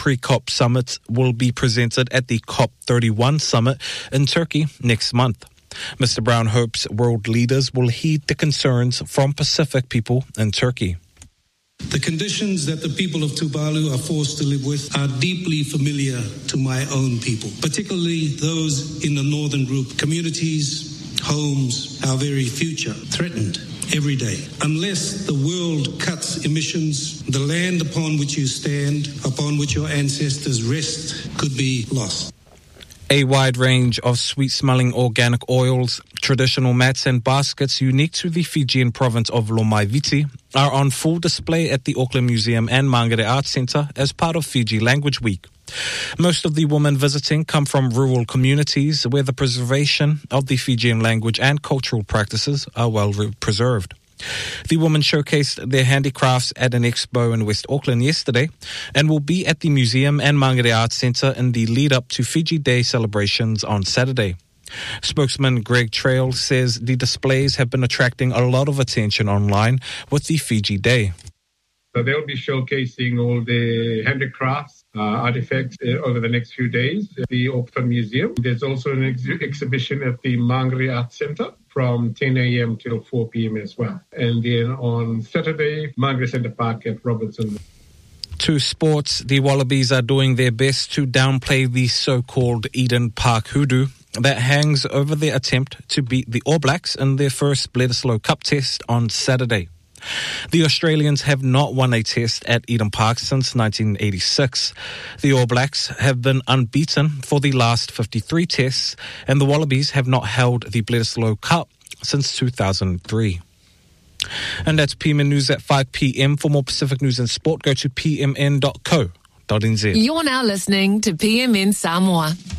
pre-COP summit will be presented at the COP31 summit in Turkey next month. Mr. Brown hopes world leaders will heed the concerns from Pacific people in Turkey. The conditions that the people of Tuvalu are forced to live with are deeply familiar to my own people, particularly those in the northern group. Communities, homes, our very future threatened every day. Unless the world cuts emissions, the land upon which you stand, upon which your ancestors rest, could be lost. A wide range of sweet-smelling organic oils, traditional mats and baskets unique to the Fijian province of Lomaiviti are on full display at the Auckland Museum and Mangere Arts Centre as part of Fiji Language Week. Most of the women visiting come from rural communities where the preservation of the Fijian language and cultural practices are well preserved. The women showcased their handicrafts at an expo in West Auckland yesterday and will be at the museum and Mangere Arts Centre in the lead-up to Fiji Day celebrations on Saturday. Spokesman Greg Trail says the displays have been attracting a lot of attention online with the Fiji Day. So they'll be showcasing all the handicrafts, artifacts over the next few days at the Auckland Museum. There's also an exhibition at the Mangere Arts Centre from 10 a.m. till 4 p.m. as well. And then on Saturday, Mangere Centre Park at Robertson. To sports, the Wallabies are doing their best to downplay the so-called Eden Park hoodoo that hangs over their attempt to beat the All Blacks in their first Bledisloe Cup test on Saturday. The Australians have not won a test at Eden Park since 1986. The All Blacks have been unbeaten for the last 53 tests, and the Wallabies have not held the Bledisloe Cup since 2003. And that's PMN News at 5 p.m. For more Pacific news and sport, go to pmn.co.nz. You're now listening to PMN Samoa.